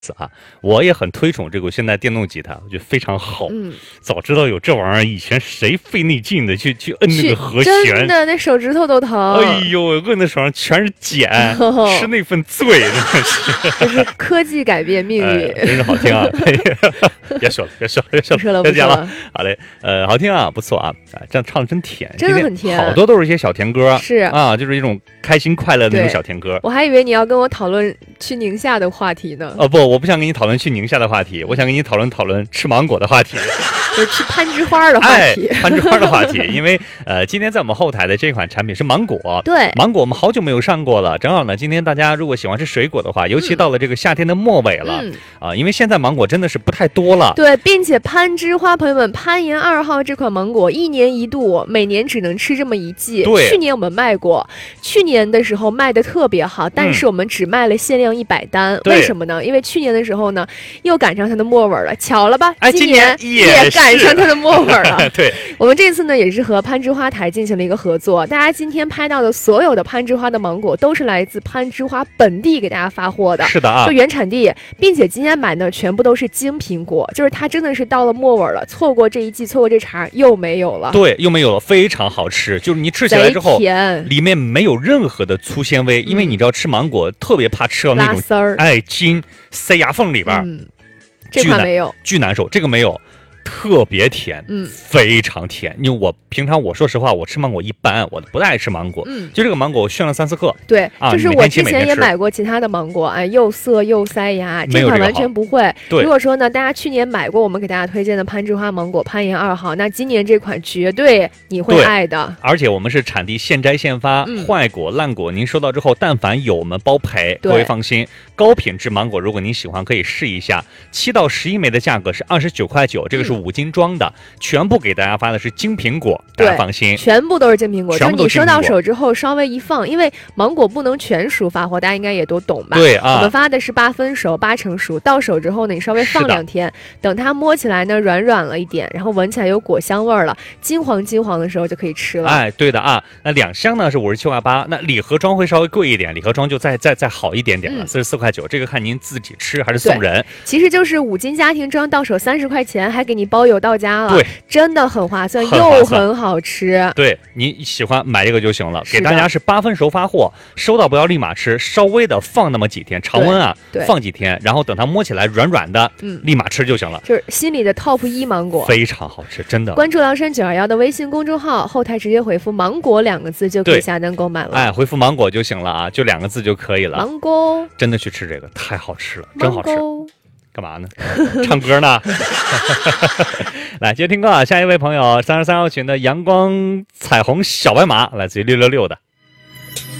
啊，我也很推崇这个现代电动吉他，我觉得非常好。早知道有这玩意儿，以前谁费那劲的去摁那个和弦， 真的那手指头都疼。 哎呦，摁在手上全是茧，吃那份罪，真的是。 就是科技改变命运， 真是好听啊！别说了，别讲了。好嘞，好听啊，不错啊，这样唱的真甜， 真的很甜， 好多都是一些小甜歌， 是啊，就是一种开心快乐的那种小甜歌。 我还以为你要跟我讨论去宁夏的话题呢。 不，我不想跟你讨论去宁夏的话题，我想跟你讨论吃芒果的话题。 就是去攀枝花的话题， 攀枝花的话题，因为今天在我们后台的这款产品是芒果， 对， 芒果我们好久没有上过了，正好呢，今天大家如果喜欢吃水果的话，尤其到了这个夏天的末尾了，因为现在芒果真的是不太多了， 对，并且攀枝花朋友们，攀岩2号这款芒果1年1度，每年只能吃这么一季， 对， 去年我们卖过，去年的时候卖的特别好，但是我们只卖了限量100单，为什么呢？因为去年的时候呢，又赶上它的末尾了，巧了吧？ 今年也赶上它的末尾了。 对， 我们这次呢也是和攀枝花台进行了一个合作，大家今天拍到的所有的攀枝花的芒果都是来自攀枝花本地给大家发货的， 是的啊， 就原产地，并且今天买的全部都是精苹果，就是它真的是到了末尾了，错过这一季，错过这茬又没有了。 对，又没有了，非常好吃，就是你吃起来之后，里面没有任何的粗纤维，因为你知道吃芒果特别怕吃到那种丝儿， 筋塞牙缝里边， 这款没有， 巨难受，这个没有。特别甜，非常甜。因为我平常说实话，我吃芒果一般，我不太爱吃芒果。就这个芒果我炫了3、4克。 对，就是我之前也买过其他的芒果，又涩又塞牙，这款完全不会。如果说呢，大家去年买过我们给大家推荐的攀枝花芒果攀岩2号，那今年这款绝对你会爱的。 而且我们是产地现摘现发，坏果烂果您收到之后，但凡有我们包赔，各位放心。高品质芒果如果您喜欢，可以试一下。7到11枚的价格是29块9，这个是5斤装的，全部给大家发的是精苹果，大家放心， 全部都是精苹果。就是你收到手之后稍微一放，因为芒果不能全熟发货，大家应该也都懂吧？ 对啊， 我们发的是8分熟，8成熟。到手之后呢，你稍微放2天，等它摸起来呢软了一点，然后闻起来有果香味了，金黄的时候就可以吃了。 哎，对的啊，那2箱呢是57块8，那礼盒装会稍微贵一点，礼盒装就再好一点点了，44块9，这个看您自己吃还是送人。 其实就是5斤家庭装，到手30块钱，还给你包邮到家了。 对， 真的很划算，又很好吃。 对，你喜欢买这个就行了。给大家是8分熟发货，收到不要立马吃，稍微的放那么几天，常温啊，放几天，然后等它摸起来软的，立马吃就行了。 就是心里的 top 1芒果， 非常好吃，真的。 关注崂山921的微信公众号，后台直接回复芒果2个字就可以下单购买了。 哎，回复芒果就行了啊，就2个字就可以了。 芒果， 真的去吃这个，太好吃了，真好吃。干嘛呢？唱歌呢？来接听歌啊！下一位朋友，33号群的阳光彩虹小白马，来自于666的。